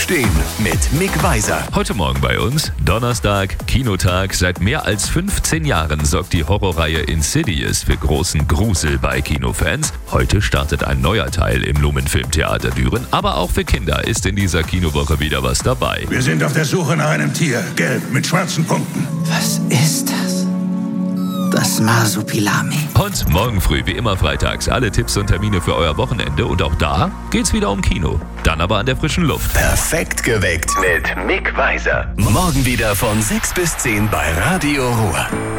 Aufstehen mit Mick Weiser. Heute Morgen bei uns, Donnerstag, Kinotag. Seit mehr als 15 Jahren sorgt die Horrorreihe Insidious für großen Grusel bei Kinofans. Heute startet ein neuer Teil im Lumen-Filmtheater Düren. Aber auch für Kinder ist in dieser Kinowoche wieder was dabei. Wir sind auf der Suche nach einem Tier. Gelb mit schwarzen Punkten. Was ist das? Das Marsupilami. Und morgen früh, wie immer freitags, alle Tipps und Termine für euer Wochenende. Und auch da geht's wieder um Kino. Dann aber an der frischen Luft. Perfekt geweckt mit Mick Weiser. Morgen wieder von 6 bis 10 bei Radio Ruhr.